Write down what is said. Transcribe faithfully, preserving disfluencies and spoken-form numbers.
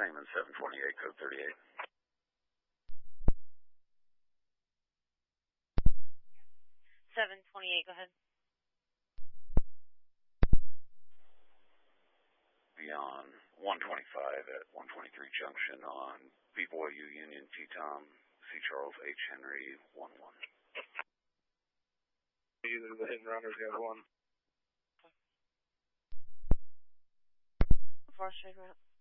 Freeman, seven twenty-eight, code thirty-eight. seven twenty-eight, go ahead. Beyond one twenty-five at one twenty-three Junction on B-Boy U Union T-Tom, C. Charles H. Henry, one one. Either the hit and runners got one. Four straight route.